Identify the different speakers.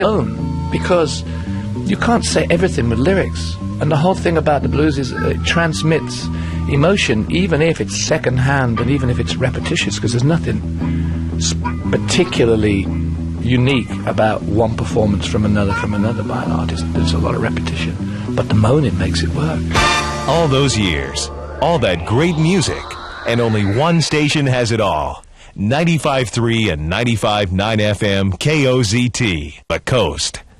Speaker 1: own, because you can't say everything with lyrics. And the whole thing about the blues is it transmits emotion, even if it's second-hand and even if it's repetitious, because there's nothing particularly unique about one performance from another by an artist. There's a lot of repetition, but the moaning makes it work.
Speaker 2: All those years, all that great music, and only one station has it all. 95.3 and 95.9 FM KOZT, The Coast.